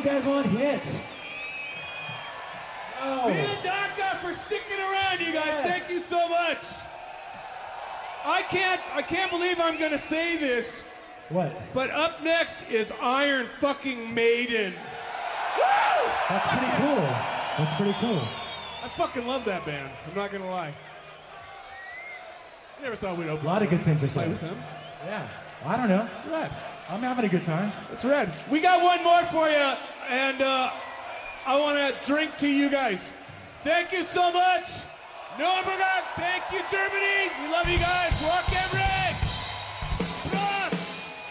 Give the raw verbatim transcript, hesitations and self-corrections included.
you guys want hits. Oh. Viva Darka for sticking around, you guys. Yes. Thank you so much. I can't, I can't believe I'm gonna say this, What? but up next is Iron fucking Maiden. Woo! That's pretty cool. That's pretty cool. I fucking love that band. I'm not gonna lie. I never thought we'd open A lot of good things to play say. with them. Yeah. I don't know. Rad. I'm having a good time. That's rad. We got one more for you, and uh, I want to drink to you guys. Thank you so much. Nürburgring. Thank you, Germany. We love you guys. Rock Everett.